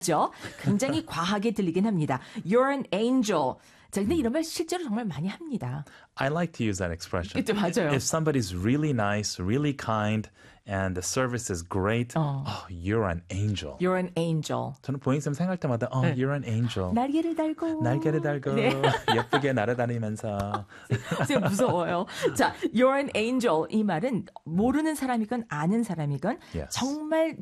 굉장히 과하게 들리긴 합니다. You're an angel. 자, 근데 이런 말 실제로 정말 많이 합니다. I like to use that expression. 그쵸, 맞아요. If somebody's really nice, really kind, and the service is great, oh, you're an angel. You're an angel. 저는 보잉쌤 생각할 때마다 you're an angel. 날개를 달고. 날개를 달고 네. 예쁘게 날아다니면서. 진짜 무서워요. 자, you're an angel. 이 말은 모르는 사람이건 아는 사람이건 Yes. 정말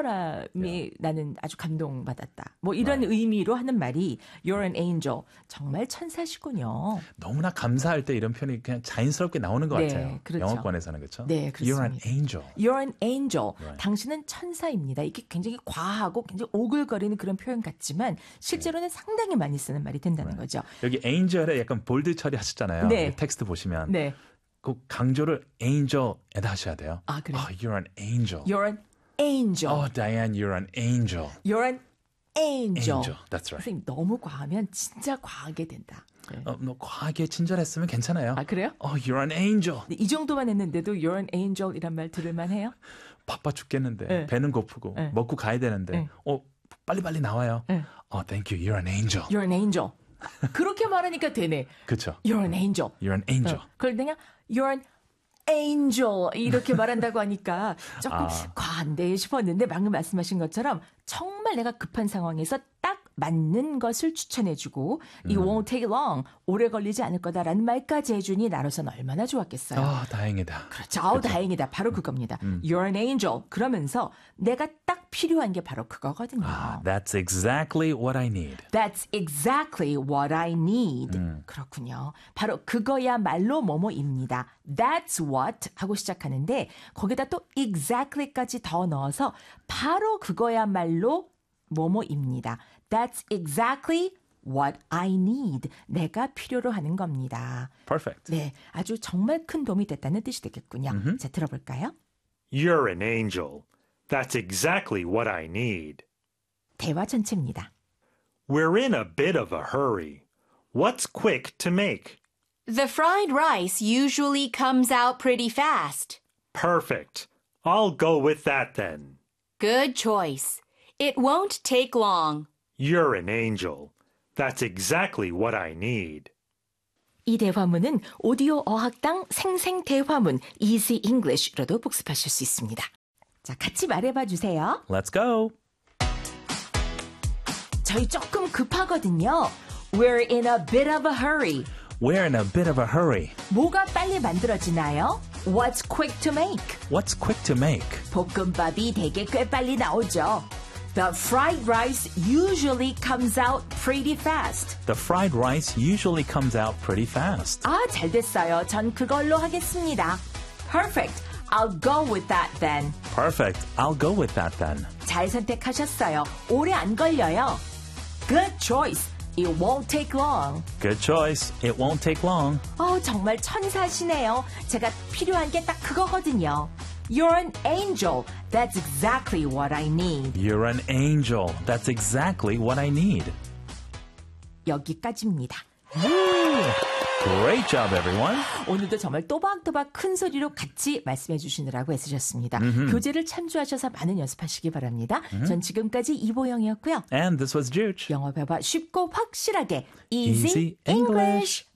친절함이 나는 아주 감동받았다. 뭐 이런 의미로 하는 말이 you're an angel. 정말 천사시군요. 너무나 감사할 때 이런 표현이 그냥 자연스럽게 나오는 것 네, 같아요. 그렇죠. 영어권에서는 그렇죠? 네, You're an 그렇습니다. angel. You're an angel. Right. 당신은 천사입니다. 이게 굉장히 과하고 굉장히 오글거리는 그런 표현 같지만 실제로는 상당히 많이 쓰는 말이 된다는 거죠. 여기 angel에 약간 볼드 처리하셨잖아요. 네. 텍스트 보시면 네. 그 강조를 angel에다 하셔야 돼요. 아, 그래요? You're an angel. You're an angel. Oh, Diane, you're an angel. You're an angel. Angel, that's right. 선생님 너무 과하면 진짜 과하게 된다. 네. 뭐 과하게 친절했으면 괜찮아요. 아, 그래요? Oh, you're an angel. 이 정도만 했는데도 You're an angel 이란 말 들을만 해요? 바빠 죽겠는데 네. 배는 고프고 네. 먹고 가야 되는데 네. 빨리빨리 나와요. 네. Oh, thank you. You're an angel. You're an angel. 그렇게 말하니까 되네. 그렇죠. You're an angel. You're an angel. 그걸 그냥 You're an angel 이렇게 말한다고 하니까 조금 과한데 싶었는데 방금 말씀하신 것처럼 정말 내가 급한 상황에서 딱 맞는 것을 추천해주고 It won't take long. 오래 걸리지 않을 거다라는 말까지 해주니 나로서는 얼마나 좋았겠어요. 다행이다. 그렇죠. 아우, 다행이다. 바로 그겁니다. You're an angel. 그러면서 내가 딱 필요한 게 바로 그거거든요. That's exactly what I need. That's exactly what I need. 그렇군요. 바로 그거야말로 뭐뭐입니다. That's what 하고 시작하는데 거기다 또 exactly까지 더 넣어서 바로 그거야말로 뭐뭐입니다. That's exactly what I need. 내가 필요로 하는 겁니다. Perfect. 네, 아주 정말 큰 도움이 됐다는 뜻이 되겠군요. 자, 들어볼까요? You're an angel. That's exactly what I need. 대화 전체입니다. We're in a bit of a hurry. What's quick to make? The fried rice usually comes out pretty fast. Perfect. I'll go with that then. Good choice. It won't take long. You're an angel. That's exactly what I need. 이 대화문은 오디오 어학당 생생대화문 Easy English로도 복습하실 수 있습니다. 자, 같이 말해봐 주세요. Let's go. 저희 조금 급하거든요. We're in a bit of a hurry. We're in a bit of a hurry. 뭐가 빨리 만들어지나요? What's quick to make? What's quick to make? 볶음밥이 되게 꽤 빨리 나오죠. The fried rice usually comes out pretty fast. The fried rice usually comes out pretty fast. 아, 잘 됐어요. 전 그걸로 하겠습니다. Perfect. I'll go with that then. Perfect. I'll go with that then. 잘 선택하셨어요. 오래 안 걸려요. Good choice. It won't take long. Good choice. It won't take long. 정말 천사시네요. 제가 필요한 게 딱 그거거든요. You're an angel. That's exactly what I need. You're an angel. That's exactly what I need. 여기까지입니다. Great job, everyone. 오늘도 정말 또박또박 큰 소리로 같이 말씀해 주시느라고 애쓰셨습니다. 교재를 참조하셔서 많은 연습하시기 바랍니다. 전 지금까지 이보영이었고요. And this was Juge. 영어 배화 쉽고 확실하게 Easy Easy English.